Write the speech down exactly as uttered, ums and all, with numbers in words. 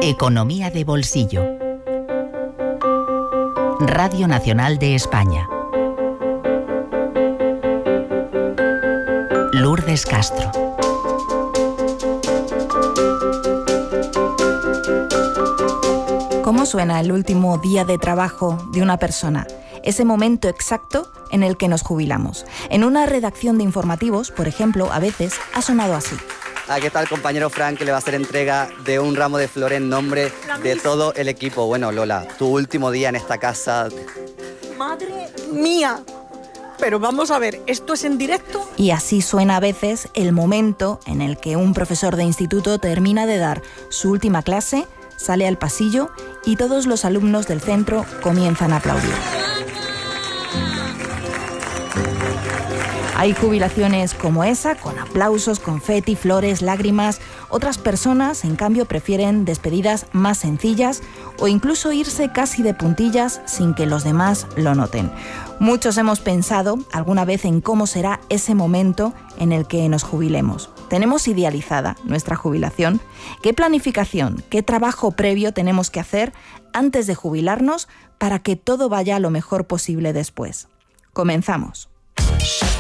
Economía de bolsillo. Radio Nacional de España. Lourdes Castro. ¿Cómo suena el último día de trabajo de una persona? Ese momento exacto en el que nos jubilamos. En una redacción de informativos, por ejemplo, a veces ha sonado así. Ah, ¿qué tal, compañero Frank, que le va a hacer entrega de un ramo de flores en nombre de todo el equipo? Bueno, Lola, tu último día en esta casa. ¡Madre mía! Pero vamos a ver, ¿esto es en directo? Y así suena a veces el momento en el que un profesor de instituto termina de dar su última clase, sale al pasillo y todos los alumnos del centro comienzan a aplaudir. Hay jubilaciones como esa, con aplausos, confeti, flores, lágrimas. Otras personas, en cambio, prefieren despedidas más sencillas o incluso irse casi de puntillas sin que los demás lo noten. Muchos hemos pensado alguna vez en cómo será ese momento en el que nos jubilemos. ¿Tenemos idealizada nuestra jubilación? ¿Qué planificación, qué trabajo previo tenemos que hacer antes de jubilarnos para que todo vaya lo mejor posible después? Comenzamos.